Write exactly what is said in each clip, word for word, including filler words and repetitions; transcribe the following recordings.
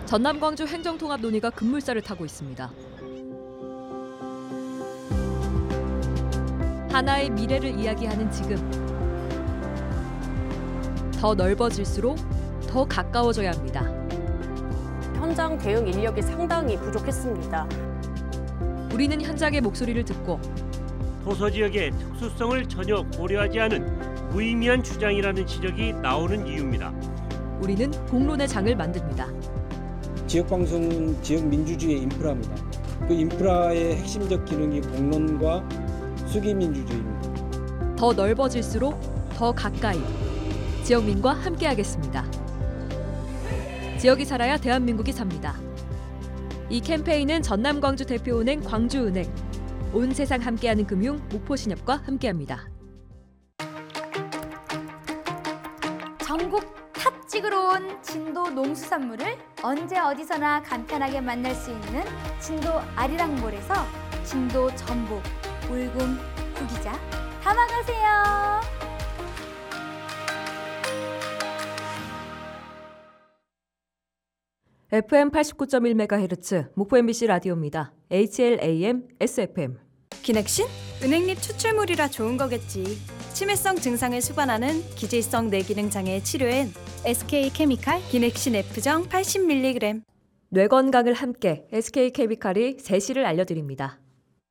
전남 광주 행정통합 논의가 급물살을 타고 있습니다. 하나의 미래를 이야기하는 지금, 더 넓어질수록 더 가까워져야 합니다. 현장 대응 인력이 상당히 부족했습니다. 우리는 현장의 목소리를 듣고 도서 지역의 특수성을 전혀 고려하지 않은 무의미한 주장이라는 지적이 나오는 이유입니다. 우리는 공론의 장을 만듭니다. 지역방송은 지역 민주주의의 인프라입니다. 그 인프라의 핵심적 기능이 공론과 수기민주주의입니다. 더 넓어질수록 더 가까이, 지역민과 함께하겠습니다. 지역이 살아야 대한민국이 삽니다. 이 캠페인은 전남 광주 대표은행 광주은행, 온 세상 함께하는 금융 목포신협과 함께합니다. 전국 탑 찍으러 온 진도 농수산물을 언제 어디서나 간편하게 만날 수 있는 진도 아리랑몰에서 진도 전복, 울금, 구기자 담아가세요. 에프엠 팔십구 점 일 메가헤르츠 목포 엠비씨 라디오입니다. 에이치엘에이엠, 에스에프엠. 기넥신? 은행잎 추출물이라 좋은 거겠지. 치매성 증상을 수반하는 기질성 뇌기능 장애 치료엔 에스케이케미칼 기넥신 F정 팔십 밀리그램. 뇌 건강을 함께 에스케이케미칼이 세시를 알려드립니다.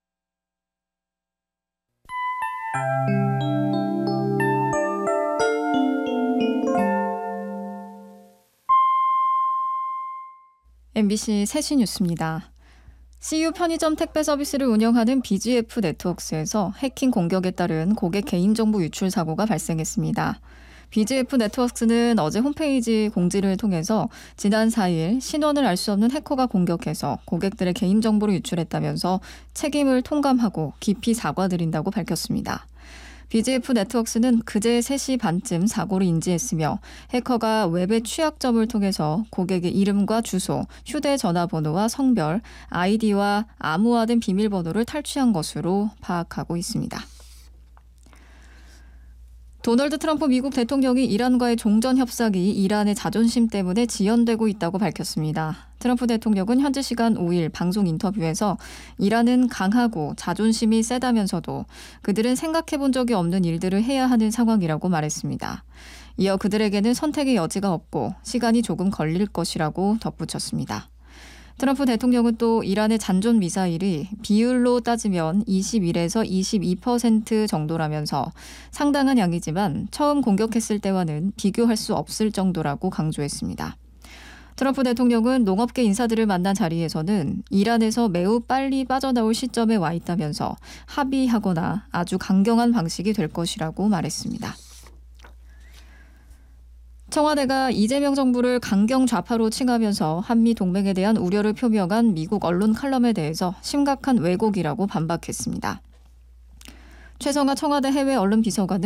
엠비씨 세시 뉴스입니다. 씨유 편의점 택배 서비스를 운영하는 비지에프 네트워크스에서 해킹 공격에 따른 고객 개인정보 유출 사고가 발생했습니다. 비지에프 네트워크스는 어제 홈페이지 공지를 통해서 지난 사 일 신원을 알 수 없는 해커가 공격해서 고객들의 개인정보를 유출했다면서 책임을 통감하고 깊이 사과드린다고 밝혔습니다. 비지에프 네트워크스는 그제 세 시 반쯤 사고를 인지했으며 해커가 웹의 취약점을 통해서 고객의 이름과 주소, 휴대전화번호와 성별, 아이디와 암호화된 비밀번호를 탈취한 것으로 파악하고 있습니다. 도널드 트럼프 미국 대통령이 이란과의 종전 협상이 이란의 자존심 때문에 지연되고 있다고 밝혔습니다. 트럼프 대통령은 현지 시간 오 일 방송 인터뷰에서 이란은 강하고 자존심이 세다면서도 그들은 생각해 본 적이 없는 일들을 해야 하는 상황이라고 말했습니다. 이어 그들에게는 선택의 여지가 없고 시간이 조금 걸릴 것이라고 덧붙였습니다. 트럼프 대통령은 또 이란의 잔존 미사일이 비율로 따지면 이십일에서 이십이 퍼센트 정도라면서 상당한 양이지만 처음 공격했을 때와는 비교할 수 없을 정도라고 강조했습니다. 트럼프 대통령은 농업계 인사들을 만난 자리에서는 이란에서 매우 빨리 빠져나올 시점에 와 있다면서 합의하거나 아주 강경한 방식이 될 것이라고 말했습니다. 청와대가 이재명 정부를 강경 좌파로 칭하면서 한미 동맹에 대한 우려를 표명한 미국 언론 칼럼에 대해서 심각한 왜곡이라고 반박했습니다. 최성하 청와대 해외 언론 비서관은